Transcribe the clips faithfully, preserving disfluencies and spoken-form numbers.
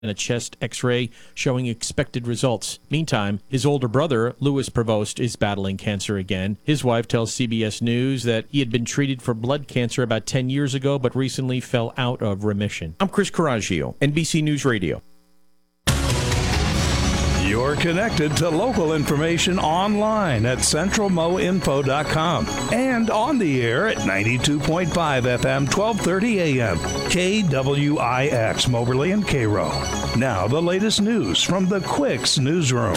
and a chest x-ray showing expected results. Meantime, his older brother, Louis Prevost, is battling cancer again. His wife tells C B S News that he had been treated for blood cancer about ten years ago, but recently fell out of remission. I'm Chris Coraggio, N B C News Radio. You're connected to local information online at central mo info dot com and on the air at ninety-two point five F M, twelve thirty A M, K W I X, Moberly and Cairo. Now, the latest news from the Quicks Newsroom.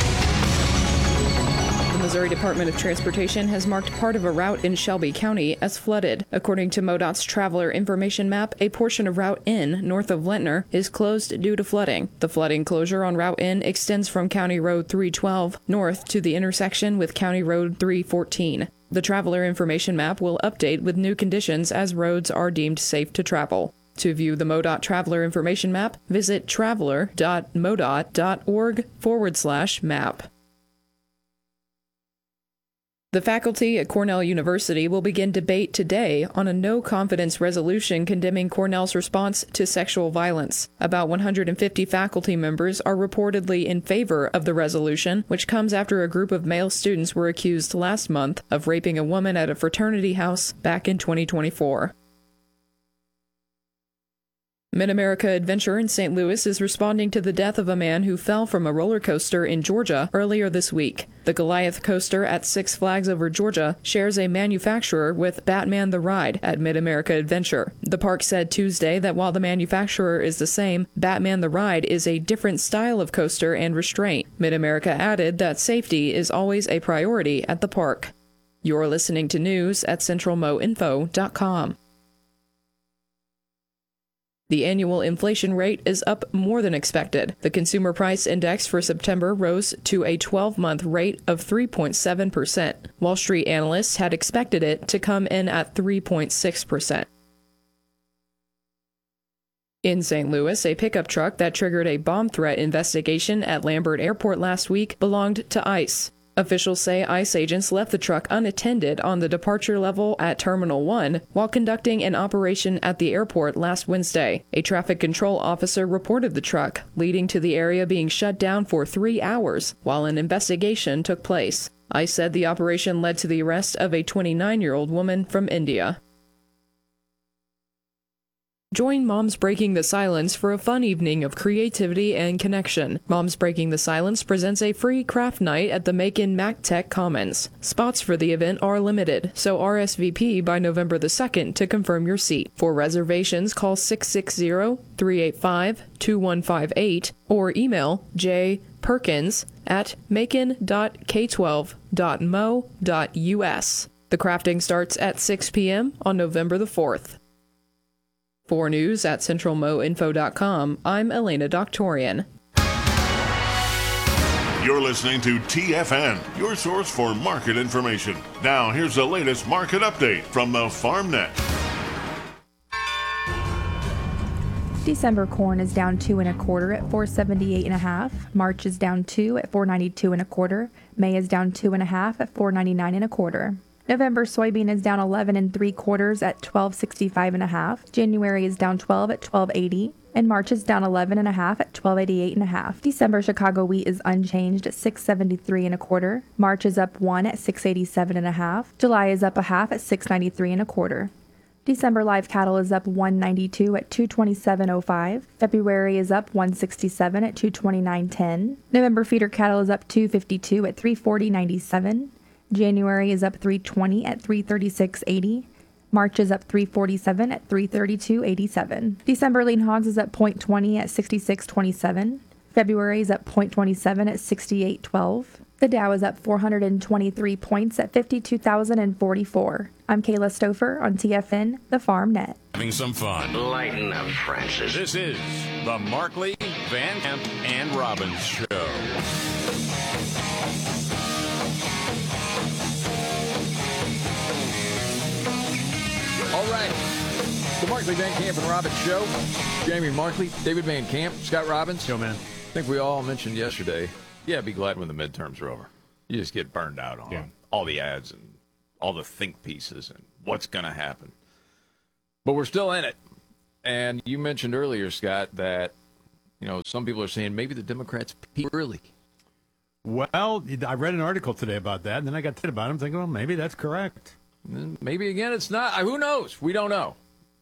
The Missouri Department of Transportation has marked part of a route in Shelby County as flooded. According to MoDOT's traveler information map, a portion of Route N, north of Lentner, is closed due to flooding. The flooding closure on Route N extends from County Road three twelve north to the intersection with County Road three fourteen. The traveler information map will update with new conditions as roads are deemed safe to travel. To view the MoDOT traveler information map, visit traveler.modot.org forward slash map. The faculty at Cornell University will begin debate today on a no-confidence resolution condemning Cornell's response to sexual violence. About one hundred fifty faculty members are reportedly in favor of the resolution, which comes after a group of male students were accused last month of raping a woman at a fraternity house back in twenty twenty-four. Mid-America Adventure in Saint Louis is responding to the death of a man who fell from a roller coaster in Georgia earlier this week. The Goliath coaster at Six Flags Over Georgia shares a manufacturer with Batman the Ride at Mid-America Adventure. The park said Tuesday that while the manufacturer is the same, Batman the Ride is a different style of coaster and restraint. Mid-America added that safety is always a priority at the park. You're listening to news at central mo info dot com. The annual inflation rate is up more than expected. The Consumer Price Index for September rose to a twelve-month rate of three point seven percent. Wall Street analysts had expected it to come in at three point six percent. In Saint Louis, a pickup truck that triggered a bomb threat investigation at Lambert Airport last week belonged to ICE. Officials say ICE agents left the truck unattended on the departure level at Terminal one while conducting an operation at the airport last Wednesday. A traffic control officer reported the truck, leading to the area being shut down for three hours while an investigation took place. ICE said the operation led to the arrest of a twenty-nine-year-old woman from India. Join Moms Breaking the Silence for a fun evening of creativity and connection. Moms Breaking the Silence presents a free craft night at the Macon MacTech Commons. Spots for the event are limited, so R S V P by November the second to confirm your seat. For reservations, call six six zero, three eight five, two one five eight or email jperkins at macon dot k twelve dot mo dot u s. The crafting starts at six p.m. on November the fourth. For news at central mo info dot com, I'm Elena Doctorian. You're listening to T F N, your source for market information. Now, here's the latest market update from the FarmNet. December corn is down two and a quarter at four seventy-eight and a half. March is down two at four ninety-two and a quarter. May is down two and a half at four ninety-nine and a quarter. November soybean is down eleven and three quarters at twelve sixty-five and a half. January is down twelve at twelve eighty. And March is down eleven and a half at twelve eighty-eight and a half. December Chicago wheat is unchanged at six seventy-three and a quarter. March is up one at six eighty-seven and a half. July is up a half at six ninety-three and a quarter. December live cattle is up one ninety-two at two twenty-seven oh five. February is up one sixty-seven at two twenty-nine ten. November feeder cattle is up two fifty-two at three forty ninety-seven. January is up three twenty at three thirty-six eighty. March is up three forty-seven at three thirty-two eighty-seven. December lean hogs is up point two zero at sixty-six twenty-seven. February is up point two seven at sixty-eight twelve. The Dow is up four hundred twenty-three points at fifty-two thousand forty-four. I'm Kayla Stouffer on T F N, the FarmNet. Having some fun. Lighten up, Francis. This is the Markley, Van Camp, and Robbins Show. All right. The Markley, Van Camp, and Robbins Show. Jamie Markley, David Van Camp, Scott Robbins. Yo, man. I think we all mentioned yesterday, yeah, be glad when the midterms are over. You just get burned out on yeah. all the ads and all the think pieces and what's going to happen. But we're still in it. And you mentioned earlier, Scott, that You know, some people are saying maybe the Democrats peaked early. Well, I read an article today about that, and then I got to about it. I'm thinking, well, maybe that's correct. And maybe, again, it's not. Who knows? We don't know.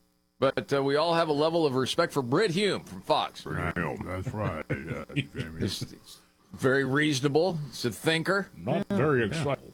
But uh, we all have a level of respect for Britt Hume from Fox. That's right. Yeah, He's, he's very reasonable. He's a thinker. Not very excited.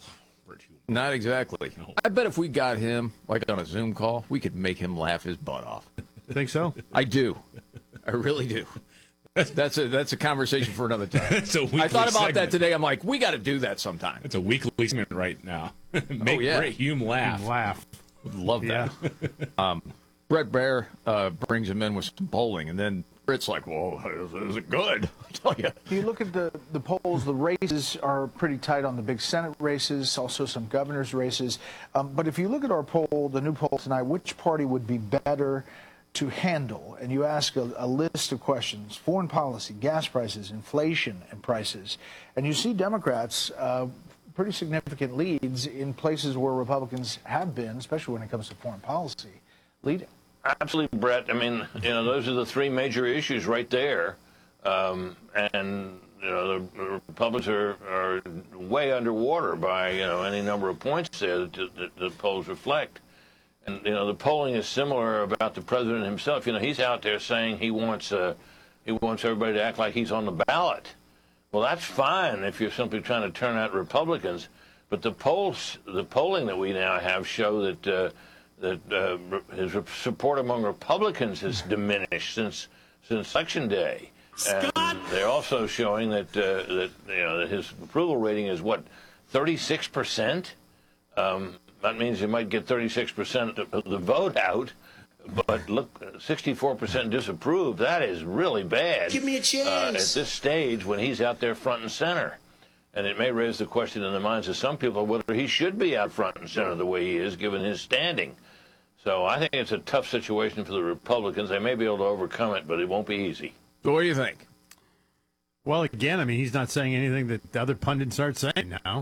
Not exactly. No. I bet if we got him, like on a Zoom call, we could make him laugh his butt off. Think so? I do. I really do. That's a that's a conversation for another time. It's a weekly I thought about segment. that today. I'm like, we got to do that sometime. It's a weekly segment right now. Make oh, yeah. Britt Hume laugh. Laugh. Would love that. Yeah. um, Brett Baer uh, brings him in with some polling, and then Britt's like, "Whoa, is, is it good?" I tell you. If you look at the, the polls, the races are pretty tight on the big Senate races, also some governor's races. Um, but if you look at our poll, the new poll tonight, which party would be better to handle? And you ask a, a list of questions: foreign policy, gas prices, inflation, and prices. And you see Democrats uh, pretty significant leads in places where Republicans have been, especially when it comes to foreign policy, leading. Absolutely, Brett. I mean, you know, those are the three major issues right there. Um, and, you know, the Republicans are, are way underwater by, you know, any number of points there that the, that the polls reflect. And, you know, the polling is similar about the president himself. You know, he's out there saying he wants uh, he wants everybody to act like he's on the ballot. Well, that's fine if you're simply trying to turn out Republicans. But the polls, the polling that we now have show that uh, that uh, his support among Republicans has diminished since since election day. Scott. And they're also showing that uh, that you know that his approval rating is what, thirty-six percent. Um, that means you might get thirty-six percent of the vote out, but look, sixty-four percent disapprove. That is really bad. Give me a chance. Uh, at this stage when he's out there front and center. And it may raise the question in the minds of some people whether he should be out front and center the way he is, given his standing. So I think it's a tough situation for the Republicans. They may be able to overcome it, but it won't be easy. So what do you think? Well, again, I mean, he's not saying anything that the other pundits aren't saying now.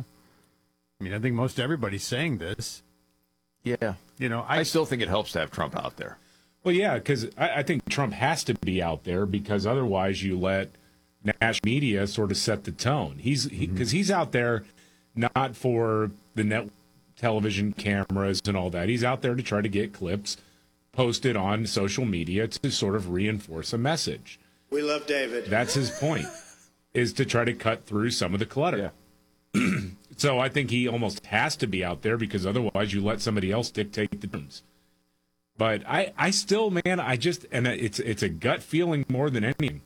I mean, I think most everybody's saying this. Yeah. You know, I, I still think it helps to have Trump out there. Well, yeah, because I, I think Trump has to be out there because otherwise you let national media sort of set the tone. He's because he, mm-hmm. he's out there not for the net television cameras and all that. He's out there to try to get clips posted on social media to sort of reinforce a message. We love David. That's his point, is to try to cut through some of the clutter. Yeah. So I think he almost has to be out there because otherwise you let somebody else dictate the terms. But I, I still, man, I just, and it's it's a gut feeling more than anything.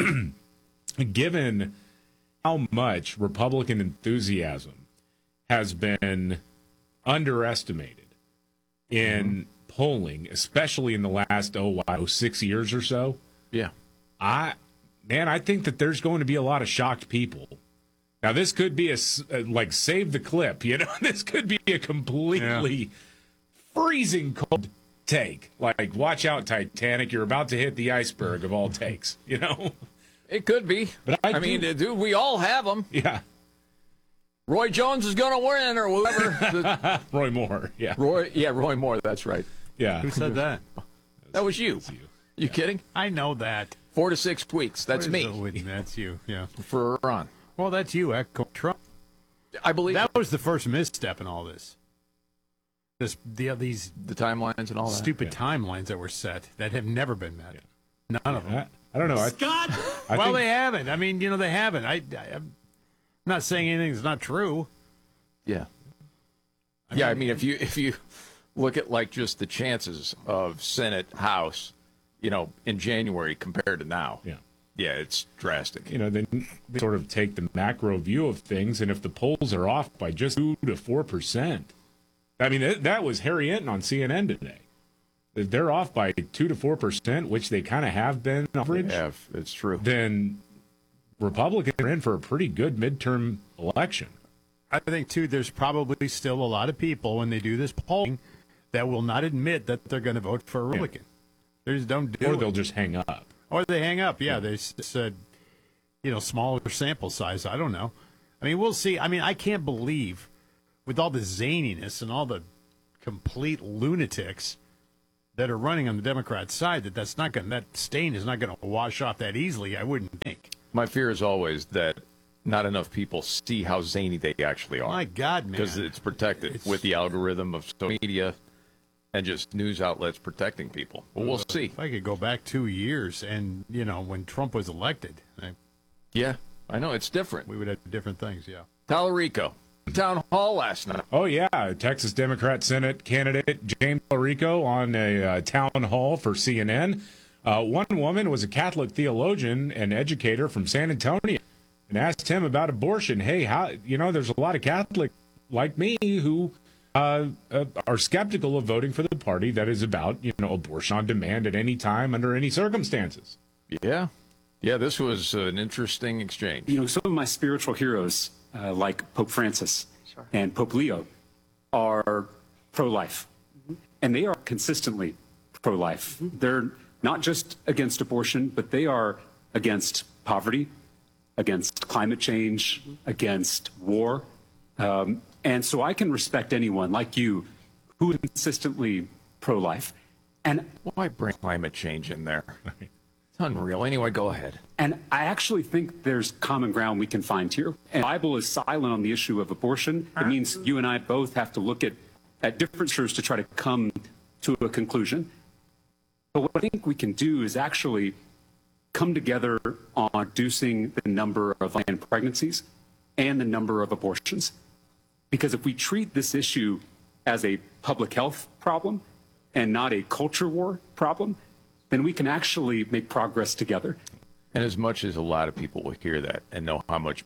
Given how much Republican enthusiasm has been underestimated in mm-hmm. polling, especially in the last oh, wow, six years or so. Yeah, I man, I think that there's going to be a lot of shocked people. Now, this could be a like save the clip, you know. This could be a completely yeah. freezing cold take. Like, watch out, Titanic! You're about to hit the iceberg of all takes, you know. It could be. But I, I mean, dude, we all have them. Yeah. Roy Jones is going to win or whatever. Roy Moore, yeah. Roy, yeah, Roy Moore, that's right. Yeah. Who said that? That was you. you. You kidding? I know that. Four to six weeks. That's me. It, that's you, yeah. For Ron. Well, that's you, Echo Trump. I believe that was the first misstep in all this. This, the, these the timelines and all that. Stupid yeah. timelines that were set that have never been met. Yeah. None of them. I, I don't know. I, Scott! I well, think, they haven't. I mean, you know, they haven't. I, I, I'm not saying anything that's not true. Yeah. I yeah, mean, I mean, if you if you look at, like, just the chances of Senate, House, you know, in January compared to now. Yeah. Yeah, it's drastic. You know, then they sort of take the macro view of things, and if the polls are off by just two to four percent, I mean, that, that was Harry Enton on C N N today. If they're off by two to four percent, which they kind of have been on average, They have, it's true. Then Republicans are in for a pretty good midterm election. I think, too, there's probably still a lot of people when they do this polling that will not admit that they're going to vote for a Republican. Yeah. They just don't do or it. they'll just hang up. Or they hang up, yeah. yeah. They said, you know, smaller sample size. I don't know. I mean, we'll see. I mean, I can't believe, with all the zaniness and all the complete lunatics that are running on the Democrat side that that's not going that stain is not going to wash off that easily. I wouldn't think. My fear is always that not enough people see how zany they actually are. My God, man, because it's protected It's- with the algorithm of social media and just news outlets protecting people. Well, we'll see. If I could go back two years and, you know, when Trump was elected, I, Yeah, I know it's different. we would have different things. Yeah. Tallarico, town hall last night. Oh, yeah. Texas Democrat Senate candidate James Tallarico on a uh, town hall for C N N. Uh, one woman was a Catholic theologian and educator from San Antonio and asked him about abortion. Hey, how, you know, there's a lot of Catholics like me who uh, uh, are skeptical of voting for the party that is about, you know, abortion on demand at any time under any circumstances. Yeah. Yeah, this was an interesting exchange. You know, some of my spiritual heroes, uh, like Pope Francis and Pope Leo, are pro-life. And they are consistently pro-life. They're not just against abortion, but they are against poverty, against climate change, against war. Um, and so I can respect anyone like you who is consistently pro-life. And why bring climate change in there? It's unreal. Anyway, go ahead. And I actually think there's common ground we can find here. And the Bible is silent on the issue of abortion. It means you and I both have to look at, at differences to try to come to a conclusion. But what I think we can do is actually come together on reducing the number of unplanned pregnancies and the number of abortions. Because if we treat this issue as a public health problem and not a culture war problem, then we can actually make progress together. And as much as a lot of people will hear that and know how much,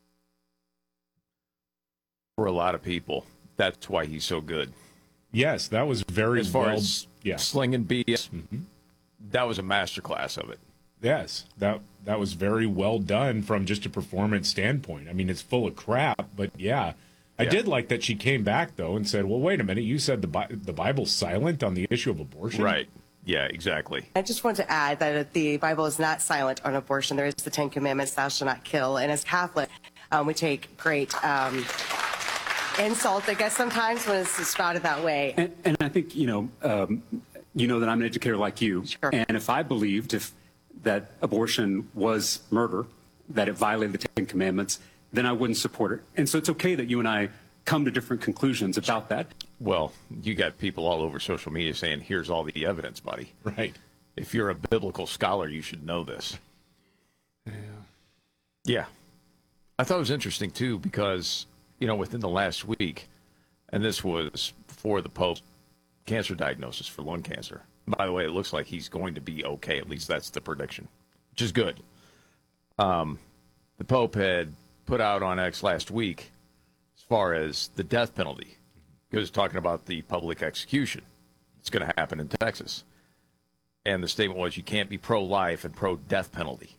for a lot of people, that's why he's so good. Yes, that was very as far well, as yeah. slinging B S. Mm-hmm. That was a masterclass of it. Yes, that that was very well done from just a performance standpoint. I mean, it's full of crap, but yeah. I Yeah. did like that she came back, though, and said, well, wait a minute, you said the, Bi- the Bible's silent on the issue of abortion? Right. Yeah, exactly. I just want to add that the Bible is not silent on abortion. There is the Ten Commandments, thou shalt not kill. And as Catholic, um, we take great um, insult, I guess, sometimes when it's spouted that way. And, and I think, you know, um, you know that I'm an educator like you. Sure. And if I believed if that abortion was murder, that it violated the Ten Commandments, then I wouldn't support it. And so it's okay that you and I come to different conclusions about that. Well, you got people all over social media saying, here's all the evidence, buddy. Right. If you're a biblical scholar, you should know this. Yeah. Yeah. I thought it was interesting, too, because, you know, within the last week, and this was before the Pope cancer diagnosis for lung cancer. By the way, it looks like he's going to be okay. At least that's the prediction, which is good. Um, the Pope had put out on X last week as far as the death penalty. He was talking about the public execution. It's going to happen in Texas. And the statement was you can't be pro-life and pro-death penalty.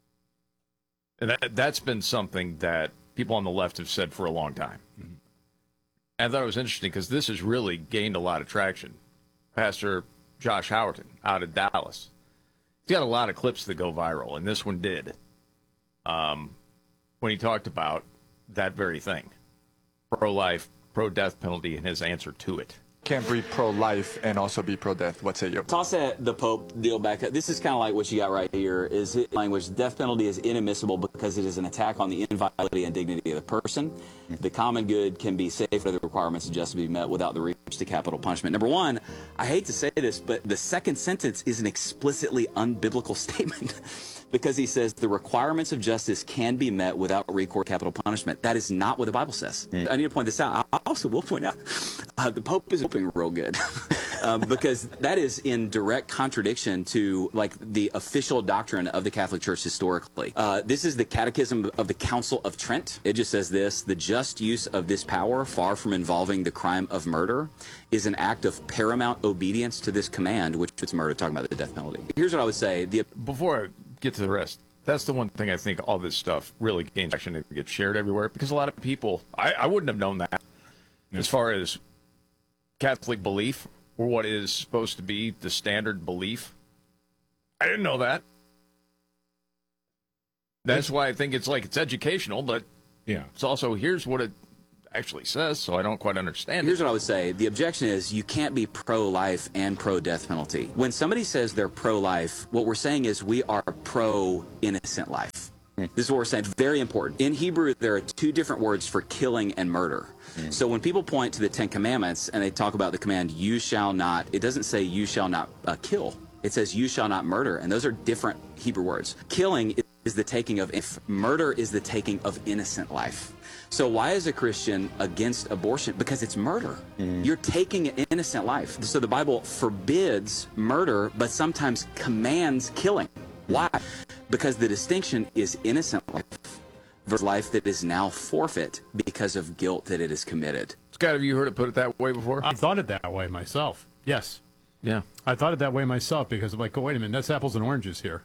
And that, that's been something that people on the left have said for a long time. Mm-hmm. And I thought it was interesting because this has really gained a lot of traction. Pastor Josh Howerton out of Dallas. He's got a lot of clips that go viral, and this one did. Um, when he talked about that very thing, pro-life, pro-death penalty, and his answer to it. Can't be pro-life and also be pro-death. What say you? Toss that the Pope deal back up. This is kind of like what you got right here. Is it language? Death penalty is inadmissible because it is an attack on the inviolability and dignity of the person. The common good can be safe for the requirements of justice to be met without the reach to capital punishment. Number one, I hate to say this, but the second sentence is an explicitly unbiblical statement. Because he says the requirements of justice can be met without recourse to capital punishment. That is not what the Bible says. Mm. I need to point this out. I also will point out uh, the Pope is hoping real good um, because that is in direct contradiction to like the official doctrine of the Catholic Church historically. Uh, this is the Catechism of the Council of Trent. It just says this: the just use of this power, far from involving the crime of murder, is an act of paramount obedience to this command, which is murder. Talking about the death penalty. Here's what I would say: the before. I get to the rest. That's the one thing I think all this stuff really gains traction and gets shared everywhere because a lot of people, I, I wouldn't have known that yeah. as far as Catholic belief or what is supposed to be the standard belief. I didn't know that. That's why I think it's like it's educational, but yeah, it's also here's what it actually says, so I don't quite understand Here's it. what I would say. The objection is you can't be pro-life and pro-death penalty. When somebody says they're pro-life, what we're saying is we are pro-innocent life. This is what we're saying. Very important. In Hebrew, there are two different words for killing and murder. Mm. So when people point to the Ten Commandments and they talk about the command, you shall not, it doesn't say you shall not uh, kill. It says you shall not murder. And those are different Hebrew words. Killing is the taking of, if murder is the taking of innocent life. So why is a Christian against abortion? Because it's murder. Mm. You're taking an innocent life. So the Bible forbids murder, but sometimes commands killing. Why? Because the distinction is innocent life versus life that is now forfeit because of guilt that it has committed. Scott, have you heard it put it that way before? I thought it that way myself. Yes. Yeah. I thought it that way myself because I'm like, oh, wait a minute, that's apples and oranges here.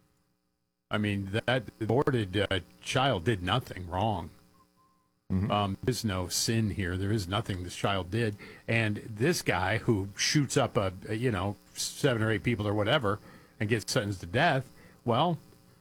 I mean, that aborted uh, child did nothing wrong. Mm-hmm. Um, there's no sin here. There is nothing this child did. And this guy who shoots up, a, a you know, seven or eight people or whatever and gets sentenced to death, well,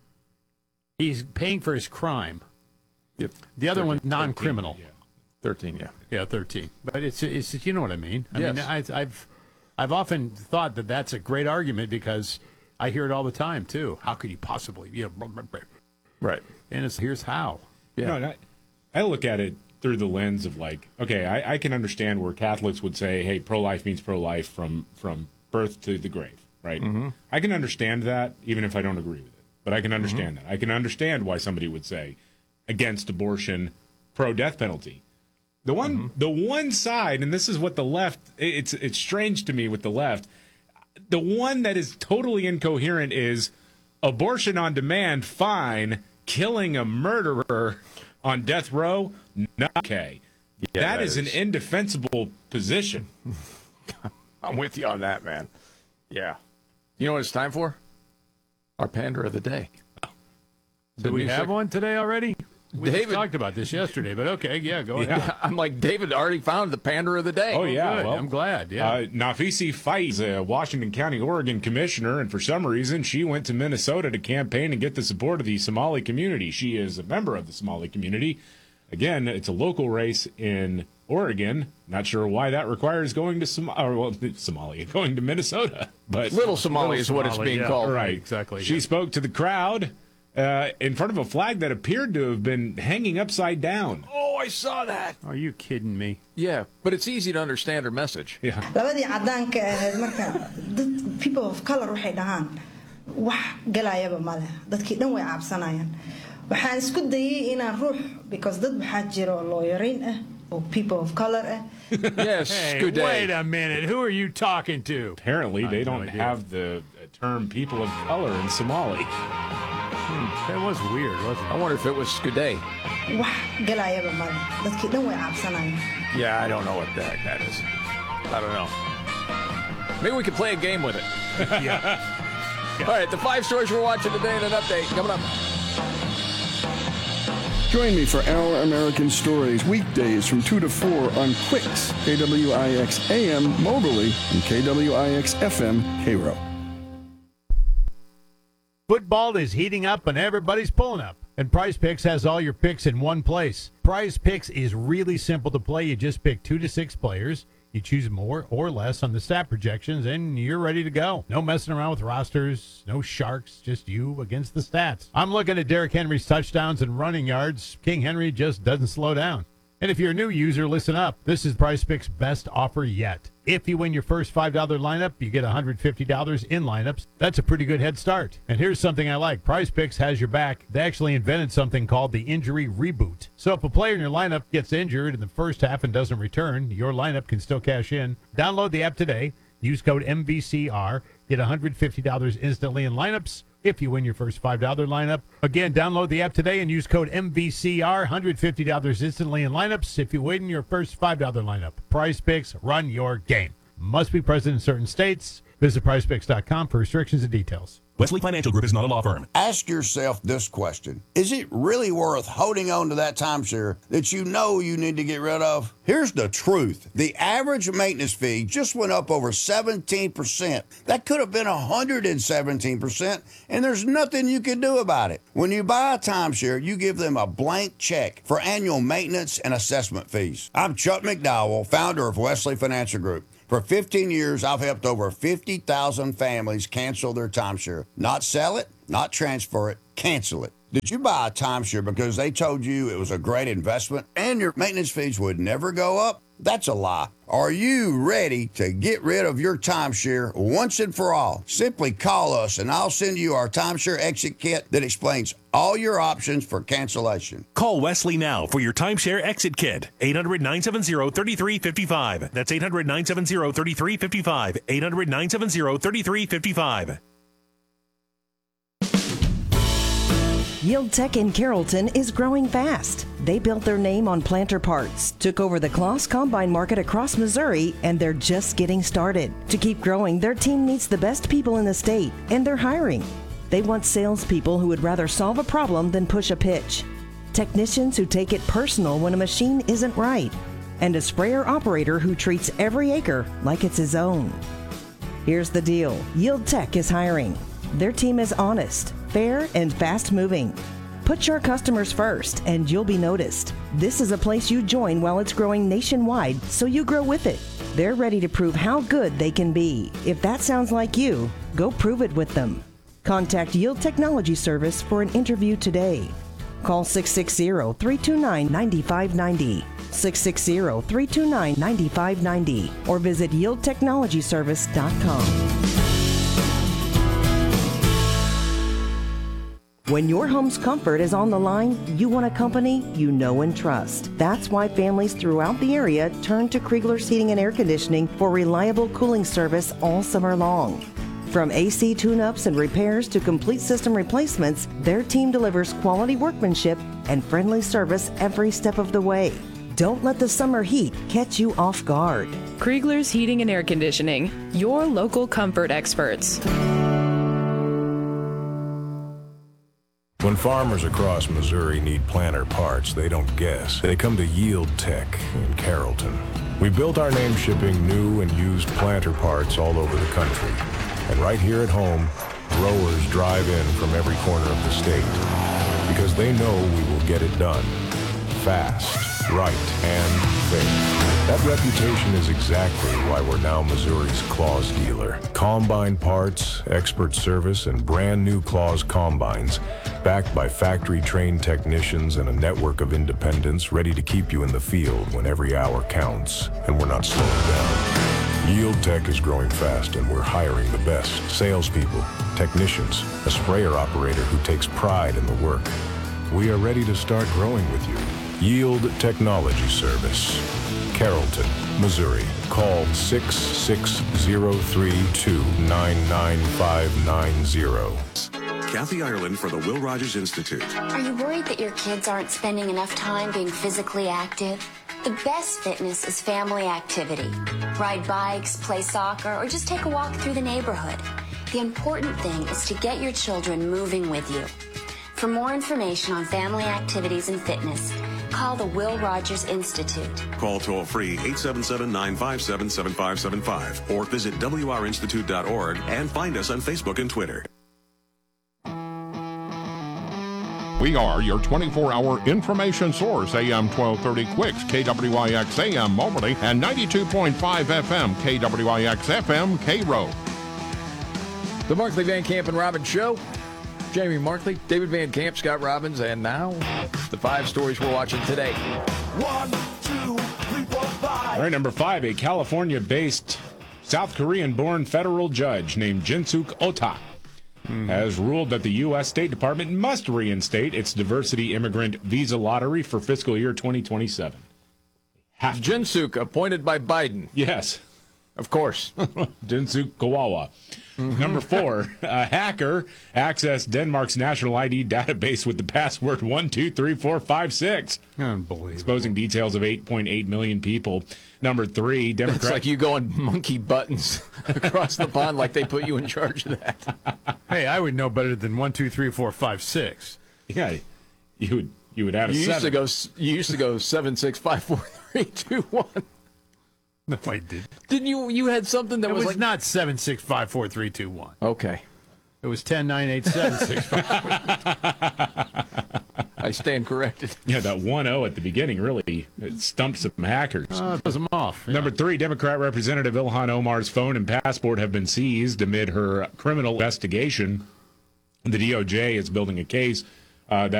he's paying for his crime. Yep. The other one's non-criminal. thirteen, yeah. thirteen, yeah. Yeah, thirteen. But it's, it's you know what I mean. I yes. mean, I, I've, I've often thought that that's a great argument because I hear it all the time, too. How could you possibly, you know, blah, blah, blah. Right. And it's, here's how. Yeah. No, and I, I look at it through the lens of like, okay, I, I can understand where Catholics would say, hey, pro-life means pro-life from, from birth to the grave, right? Mm-hmm. I can understand that, even if I don't agree with it. But I can understand mm-hmm. that. I can understand why somebody would say against abortion, pro-death penalty. The one, mm-hmm. the one side, and this is what the left, it's it's strange to me with the left, the one that is totally incoherent is abortion on demand, fine, killing a murderer on death row, not okay. Yeah, that, that is, is an indefensible position. I'm with you on that, man. Yeah. You know what it's time for? Our pander of the day. Do we have one today already? We David talked about this yesterday, but okay, yeah, go ahead. Yeah, I'm like, David already found the pander of the day. Oh, yeah. Good. Well, I'm glad, yeah. Uh, Nafisi Faiz, a Washington County, Oregon commissioner, and for some reason she went to Minnesota to campaign and get the support of the Somali community. She is a member of the Somali community. Again, it's a local race in Oregon. Not sure why that requires going to Som- or, well, Somalia, going to Minnesota. But Little Somali Little is what it's Somali, being yeah. called. Right, exactly. She yeah. spoke to the crowd uh, in front of a flag that appeared to have been hanging upside down. Oh, I saw that. Are you kidding me? Yeah, but it's easy to understand her message. Yeah. labadii cadaanka ahayd marka dad people of color waxay dhahaan wax galayaba male dadkii dhan way caabsanayaan waxaan isku dayay inaan ruux because dad waxaa jira oo lawyerin ah oo people of color ah Yes, Hey, good day. wait a minute. Who are you talking to? Apparently, I they have no don't idea. have the term people of color in Somali. Hmm, that was weird, wasn't it? I wonder if it was Scuday. wax galayaba male dadkii dhan way caabsanayaan Yeah, I don't know what the heck that is. I don't know. Maybe we could play a game with it. yeah. All right, the five stories we're watching today and an update coming up. Join me for Our American Stories weekdays from two to four on Quicks, K W I X A M Moberly, and K W I X F M Cairo. Football is heating up and everybody's pulling up. And Prize Picks has all your picks in one place. Prize Picks is really simple to play. You just pick two to six players. You choose more or less on the stat projections, and you're ready to go. No messing around with rosters, no sharks, just you against the stats. I'm looking at Derrick Henry's touchdowns and running yards. King Henry just doesn't slow down. And if you're a new user, listen up. This is Prize Picks' best offer yet. If you win your first five dollar lineup, you get one hundred fifty dollars in lineups. That's a pretty good head start. And here's something I like. Prize Picks has your back. They actually invented something called the injury reboot. So if a player in your lineup gets injured in the first half and doesn't return, your lineup can still cash in. Download the app today. Use code M V C R. Get one hundred fifty dollars instantly in lineups if you win your first five dollar lineup. Again, download the app today and use code M V C R. one hundred fifty dollars instantly in lineups if you win your first five dollar lineup. Prize Picks, run your game. Must be present in certain states. Visit prize picks dot com for restrictions and details. Wesley Financial Group is not a law firm. Ask yourself this question. Is it really worth holding on to that timeshare that you know you need to get rid of? Here's the truth. The average maintenance fee just went up over seventeen percent. That could have been one hundred seventeen percent, and there's nothing you can do about it. When you buy a timeshare, you give them a blank check for annual maintenance and assessment fees. I'm Chuck McDowell, founder of Wesley Financial Group. For fifteen years, I've helped over fifty thousand families cancel their timeshare. Not sell it, not transfer it, cancel it. Did you buy a timeshare because they told you it was a great investment and your maintenance fees would never go up? That's a lie. Are you ready to get rid of your timeshare once and for all? Simply call us and I'll send you our timeshare exit kit that explains all your options for cancellation. Call Wesley now for your timeshare exit kit. eight hundred, nine seven zero, three three five five. That's eight hundred, nine seven zero, three three five five. eight hundred, nine seven zero, three three five five. Yield Tech in Carrollton is growing fast. They built their name on planter parts, took over the Kloss Combine market across Missouri, and they're just getting started. To keep growing, their team needs the best people in the state, and they're hiring. They want salespeople who would rather solve a problem than push a pitch, technicians who take it personal when a machine isn't right, and a sprayer operator who treats every acre like it's his own. Here's the deal. Yield Tech is hiring. Their team is honest, fair, and fast-moving. Put your customers first, and you'll be noticed. This is a place you join while it's growing nationwide, so you grow with it. They're ready to prove how good they can be. If that sounds like you, go prove it with them. Contact Yield Technology Service for an interview today. Call six six zero, three two nine, nine five nine zero, six six zero, three two nine, nine five nine zero, or visit yield technology service dot com. When your home's comfort is on the line, you want a company you know and trust. That's why families throughout the area turn to Kriegler's Heating and Air Conditioning for reliable cooling service all summer long. From A C tune-ups and repairs to complete system replacements, their team delivers quality workmanship and friendly service every step of the way. Don't let the summer heat catch you off guard. Kriegler's Heating and Air Conditioning, your local comfort experts. When farmers across Missouri need planter parts, they don't guess. They come to Yield Tech in Carrollton. We built our name shipping new and used planter parts all over the country. And right here at home, growers drive in from every corner of the state because they know we will get it done. Fast, right, and fair. That reputation is exactly why we're now Missouri's Claws dealer. Combine parts, expert service, and brand new Claws combines, backed by factory-trained technicians and a network of independents ready to keep you in the field when every hour counts. And we're not slowing down. Yield Tech is growing fast, and we're hiring the best salespeople, technicians, a sprayer operator who takes pride in the work. We are ready to start growing with you. Yield Technology Service, Carrollton, Missouri. Call six six zero three two nine nine five nine zero. Kathy Ireland for the Will Rogers Institute. Are you worried that your kids aren't spending enough time being physically active? The best fitness is family activity. Ride bikes, play soccer, or just take a walk through the neighborhood. The important thing is to get your children moving with you. For more information on family activities and fitness, call the Will Rogers Institute. Call toll-free eight seven seven, nine five seven, seven five seven five or visit W R institute dot org and find us on Facebook and Twitter. We are your twenty-four hour information source, A M twelve thirty Quicks, K W I X A M Moberly, and ninety-two point five F M, K W I X F M, Cairo. The Markley, Van Camp, and Robbins Show. Jamie Markley, David Van Camp, Scott Robbins, and now the five stories we're watching today. One, two, three, four, five. All right, number five, a California-based South Korean-born federal judge named Jinsuk Ota mm. has ruled that the U S State Department must reinstate its diversity immigrant visa lottery for fiscal year twenty twenty-seven. Jinsuk, appointed by Biden. Yes. Of course. Dentsu Kawawa. Number four, a hacker accessed Denmark's national I D database with the password one two three four five six. Unbelievable. Exposing details of eight point eight million people. Number three, Democrat. It's like you going monkey buttons across the pond like they put you in charge of that. Hey, I would know better than one, two, three, four, five, six. Yeah, you would you would add a you seven. Used to go, you used to go seven, six, five, four, three, two, one. No, I did. Didn't you? You had something that it was, was like not seven, six, five, four, three, two, one. Okay. It was ten, nine, eight, seven, six, five. I stand corrected. Yeah, that one oh at the beginning really it stumped some hackers. Uh, throws them off. Yeah. Number three, Democrat Representative Ilhan Omar's phone and passport have been seized amid her criminal investigation. The D O J is building a case uh, that